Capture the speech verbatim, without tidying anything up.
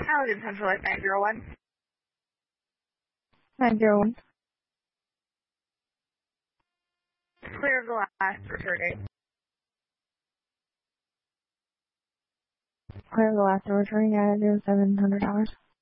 Allegan Central at nine zero one. nine zero one. Clear glass returning. Clear glass returning at zero seven hundred dollars.